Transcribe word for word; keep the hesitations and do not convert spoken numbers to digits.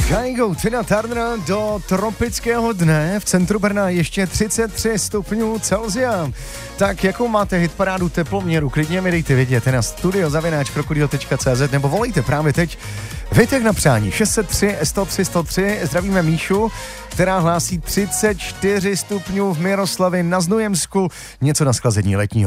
Kaigo, Tina Turner do tropického dne v centru Brna ještě třicet tři stupňů Celsia. Tak jakou máte hitparádu teploměru? Klidně mi dejte vědět na studio zavináč krokodil tečka cé zet nebo volejte právě teď. Vítek na přání šest set tři sto tři sto tři. Zdravíme Míšu, která hlásí třicet čtyři stupňů v Miroslavi na Znojemsku. Něco na schlazení letního.